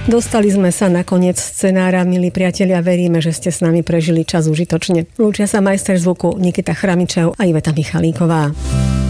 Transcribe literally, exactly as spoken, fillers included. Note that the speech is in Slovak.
Dostali sme sa na koniec scenára, milí priatelia, veríme, že ste s nami prežili čas užitočne. Lúčia sa majster zvuku Nikita Chramičev a Iveta Michalíková.